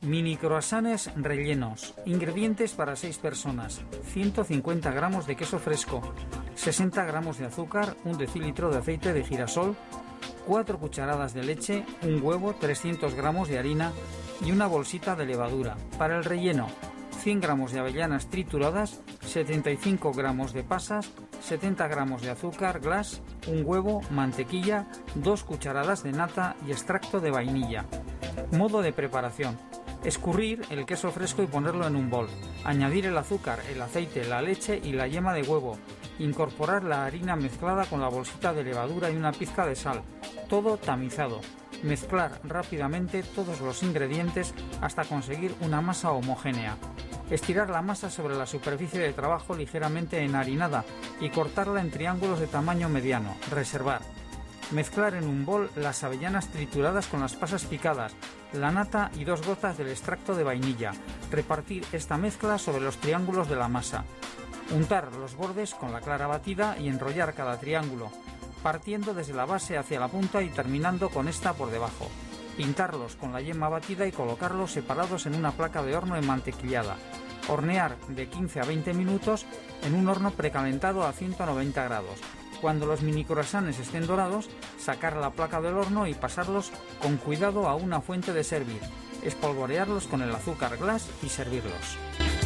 Mini croissants rellenos. Ingredientes para 6 personas. 150 gramos de queso fresco, 60 gramos de azúcar, 1 decilitro de aceite de girasol, 4 cucharadas de leche, un huevo, 300 gramos de harina y una bolsita de levadura. Para el relleno, 100 gramos de avellanas trituradas, 75 gramos de pasas, 70 gramos de azúcar glass, un huevo, mantequilla, 2 cucharadas de nata y extracto de vainilla. Modo de preparación: escurrir el queso fresco y ponerlo en un bol. Añadir el azúcar, el aceite, la leche y la yema de huevo. Incorporar la harina mezclada con la bolsita de levadura y una pizca de sal. Todo tamizado. Mezclar rápidamente todos los ingredientes hasta conseguir una masa homogénea. Estirar la masa sobre la superficie de trabajo ligeramente enharinada y cortarla en triángulos de tamaño mediano. Reservar. Mezclar en un bol las avellanas trituradas con las pasas picadas, la nata y 2 gotas del extracto de vainilla. Repartir esta mezcla sobre los triángulos de la masa. Untar los bordes con la clara batida y enrollar cada triángulo, partiendo desde la base hacia la punta y terminando con esta por debajo. Pintarlos con la yema batida y colocarlos separados en una placa de horno enmantequillada. Hornear de 15 a 20 minutos en un horno precalentado a 190 grados. Cuando los mini croissants estén dorados, sacar la placa del horno y pasarlos con cuidado a una fuente de servir. Espolvorearlos con el azúcar glass y servirlos.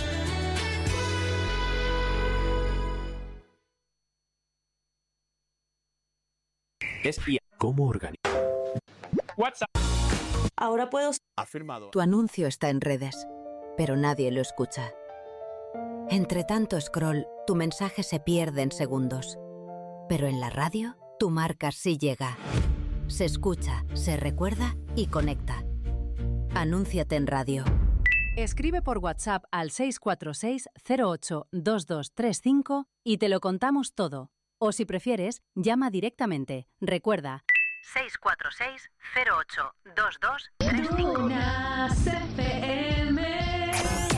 ¿Cómo organizar? WhatsApp. Ahora puedo... Afirmado. Tu anuncio está en redes, pero nadie lo escucha. Entre tanto scroll, tu mensaje se pierde en segundos. Pero en la radio, tu marca sí llega. Se escucha, se recuerda y conecta. Anúnciate en radio. Escribe por WhatsApp al 646 08 2235 y te lo contamos todo. O si prefieres, llama directamente. Recuerda, 646 08 2235. Unas FM.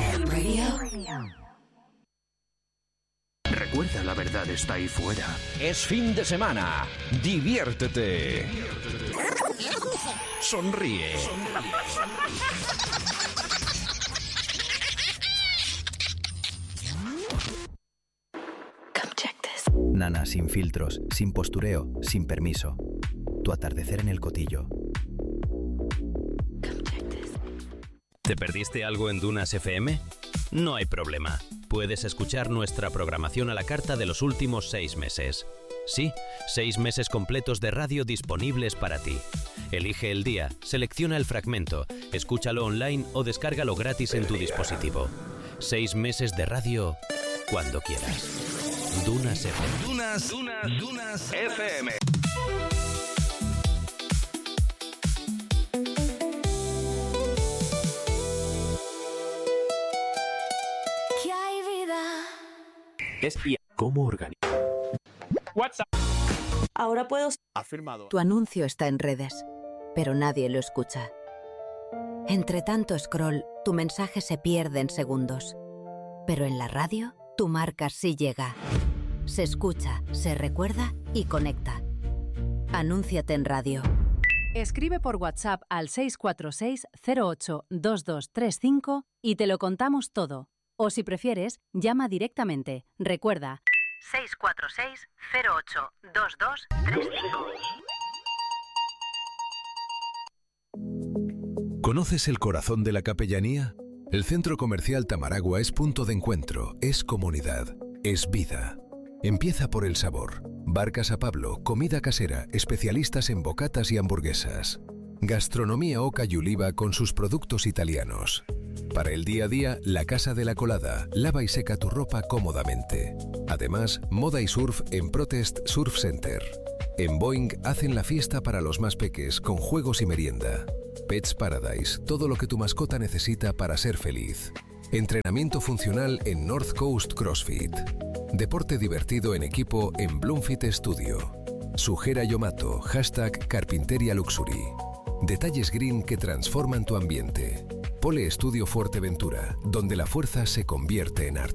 Recuerda, la verdad está ahí fuera. Es fin de semana. Diviértete. Sonríe. Nana sin filtros, sin postureo, sin permiso. Tu atardecer en el Cotillo. ¿Te perdiste algo en Dunas FM? No hay problema. Puedes escuchar nuestra programación a la carta de los últimos 6 meses. Sí, 6 meses completos de radio disponibles para ti. Elige el día, selecciona el fragmento, escúchalo online o descárgalo gratis en tu dispositivo. 6 meses de radio cuando quieras. Dunas FM. Dunas FM. Que hay vida. ¿Cómo organizar? WhatsApp. Ahora puedo... Afirmado. Tu anuncio está en redes, pero nadie lo escucha. Entre tanto scroll, tu mensaje se pierde en segundos. Pero en la radio, tu marca sí llega. Se escucha, se recuerda y conecta. Anúnciate en radio. Escribe por WhatsApp al 646 08 2235 y te lo contamos todo. O si prefieres, llama directamente. Recuerda, 646 08 2235. ¿Conoces el corazón de la capellanía? El centro comercial Tamaragua es punto de encuentro, es comunidad, es vida. Empieza por el sabor. Bar Casa Pablo, comida casera, especialistas en bocatas y hamburguesas. Gastronomía Oca y Oliva con sus productos italianos. Para el día a día, la Casa de la Colada, lava y seca tu ropa cómodamente. Además, moda y surf en Protest Surf Center. En Boeing hacen la fiesta para los más peques con juegos y merienda. Pets Paradise, todo lo que tu mascota necesita para ser feliz. Entrenamiento funcional en North Coast CrossFit. Deporte divertido en equipo en Bloomfit Studio. Sujera Yomato, #Carpinteria Luxury. Detalles green que transforman tu ambiente. Pole Estudio Fuerteventura, donde la fuerza se convierte en arte.